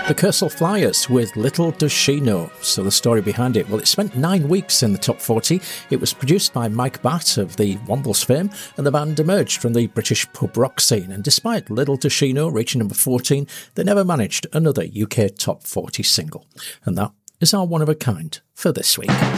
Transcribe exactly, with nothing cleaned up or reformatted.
The Kersal Flyers with Little Does She Know. So the story behind it, well, it spent nine weeks in the top forty. It was produced by Mike Batt of the Wombles fame, and the band emerged from the British pub rock scene. And despite Little Does She Know reaching number fourteen, they never managed another U K top forty single. And that is our one of a kind for this week.